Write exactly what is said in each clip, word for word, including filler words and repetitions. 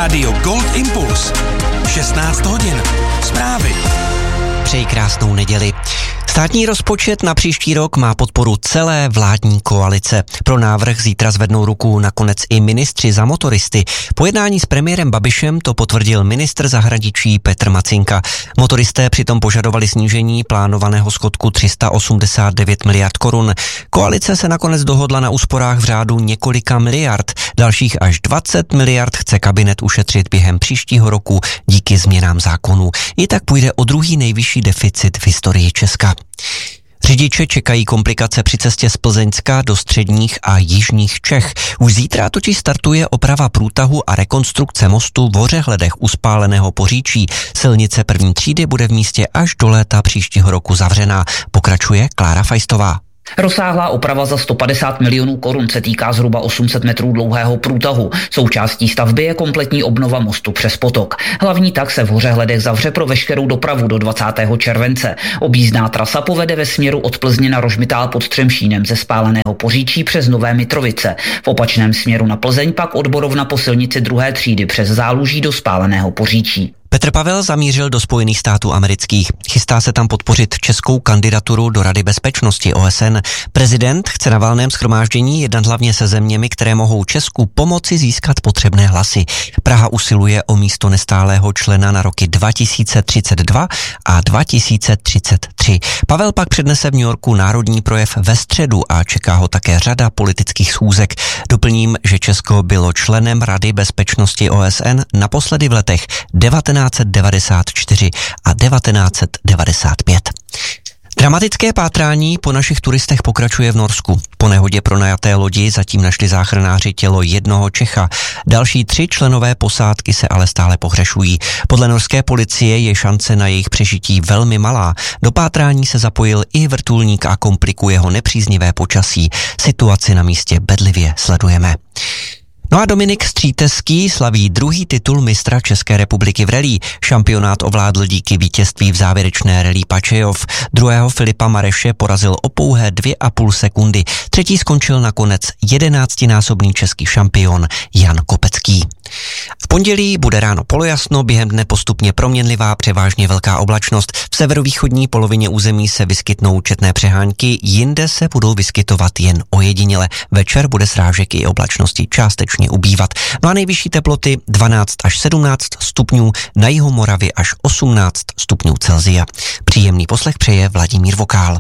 Rádio Gold Impuls. šestnáct hodin. Zprávy. Přeji krásnou neděli. Státní rozpočet na příští rok má podporu celé vládní koalice. Pro návrh zítra zvednou ruku nakonec i ministři za motoristy. Po jednání s premiérem Babišem to potvrdil ministr zahraničí Petr Macinka. Motoristé přitom požadovali snížení plánovaného schodku tři sta osmdesát devět miliard korun. Koalice se nakonec dohodla na úsporách v řádu několika miliard. Dalších až dvacet miliard chce kabinet ušetřit během příštího roku díky změnám zákonů. I tak půjde o druhý nejvyšší deficit v historii Česka. Řidiče čekají komplikace při cestě z Plzeňska do středních a jižních Čech. Už zítra totiž startuje oprava průtahu a rekonstrukce mostu v Hořehledech u spáleného Poříčí. Silnice první třídy bude v místě až do léta příštího roku zavřená. Pokračuje Klára Fajstová. Rozsáhlá oprava za sto padesát milionů korun se týká zhruba osm set metrů dlouhého průtahu. Součástí stavby je kompletní obnova mostu přes potok. Hlavní tak se v Hořehledech zavře pro veškerou dopravu do dvacátého července. Objízdná trasa povede ve směru od Plzně na Rožmitál pod Třemšínem ze spáleného Poříčí přes Nové Mitrovice. V opačném směru na Plzeň pak odborovna po silnici druhé třídy přes Záluží do spáleného Poříčí. Petr Pavel zamířil do Spojených států amerických. Chystá se tam podpořit českou kandidaturu do Rady bezpečnosti O S N. Prezident chce na valném shromáždění jednat hlavně se zeměmi, které mohou Česku pomoci získat potřebné hlasy. Praha usiluje o místo nestálého člena na roky dva tisíce třicet dva a dva tisíce třicet tři. Pavel pak přednese v New Yorku národní projev ve středu a čeká ho také řada politických schůzek. Doplním, že Česko bylo členem Rady bezpečnosti O S N naposledy v letech devatenáct set devadesát čtyři a devatenáct set devadesát pět. Dramatické pátrání po našich turistech pokračuje v Norsku. Po nehodě pronajaté lodi zatím našli záchranáři tělo jednoho Čecha. Další tři členové posádky se ale stále pohřešují. Podle norské policie je šance na jejich přežití velmi malá. Do pátrání se zapojil i vrtulník a komplikuje ho nepříznivé počasí. Situaci na místě bedlivě sledujeme. No a Dominik Stříteský slaví druhý titul mistra České republiky v rallye. Šampionát ovládl díky vítězství v závěrečné rallye Pačejov. Druhého Filipa Mareše porazil o pouhé dvě a půl sekundy. Třetí skončil nakonec jedenáctinásobný český šampion Jan Kopecký. V pondělí bude ráno polojasno, během dne postupně proměnlivá, převážně velká oblačnost. V severovýchodní polovině území se vyskytnou četné přehánky, jinde se budou vyskytovat jen ojediněle. Večer bude srážek i oblačnosti částečně ubývat. No a nejvyšší teploty dvanáct až sedmnáct stupňů, na jihu Moravy až osmnáct stupňů Celsia. Příjemný poslech přeje Vladimír Vokál.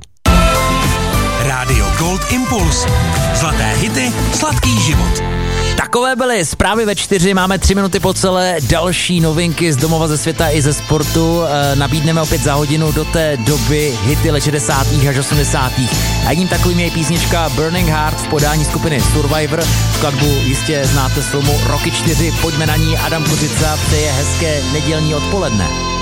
Rádio Gold Impuls. Zlaté hity, sladký život. Takové byly zprávy ve čtyři, máme tři minuty po celé, další novinky z domova, ze světa i ze sportu. E, nabídneme opět za hodinu, do té doby hity let šedesátých až osmdesátých. A jedním takovým je písnička Burning Heart v podání skupiny Survivor. Skladbu jistě znáte z filmu Rocky čtyři, pojďme na ní. Adam Kořica přeje hezké nedělní odpoledne.